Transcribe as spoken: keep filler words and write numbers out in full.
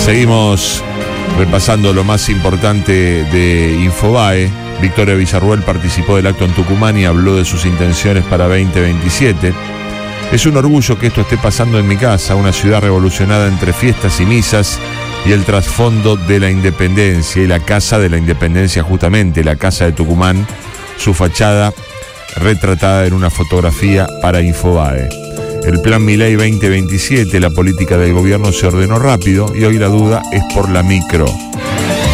Seguimos repasando lo más importante de Infobae. Victoria Villarruel participó del acto en Tucumán y habló de sus intenciones para veinte veintisiete. Es un orgullo que esto esté pasando en mi casa, una ciudad revolucionada entre fiestas y misas y el trasfondo de la independencia y la casa de la independencia, justamente la casa de Tucumán, su fachada retratada en una fotografía para Infobae. El plan Milei veinte veintisiete, la política del gobierno se ordenó rápido y hoy la duda es por la micro.